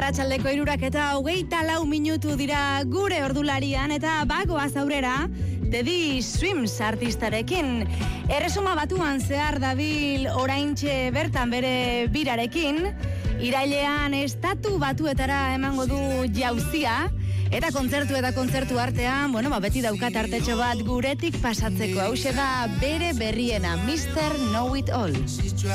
Arratsaldeko 3:24 dira gure ordularian eta bagoaz aurrera The Swims artistarekin. Erresuma Batuan zehar dabil oraintxe bertan bere birarekin. Irailean Estatu Batuetara emango du jauzia. Eta kontzertu artean, beti daukat artetxo bat guretik pasatzeko. Hauxe da bere berriena, Mr. Know It All.